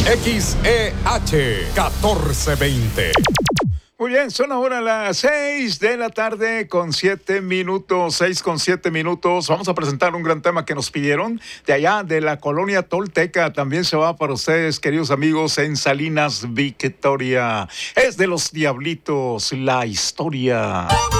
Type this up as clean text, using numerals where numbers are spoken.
XEH 1420. Muy bien, son ahora las 6 de la tarde con 7 minutos, 6 con 7 minutos. Vamos a presentar un gran tema que nos pidieron de allá, de la colonia Tolteca. También se va para ustedes, queridos amigos, en Salinas, Victoria. Es de los Diablitos, la historia.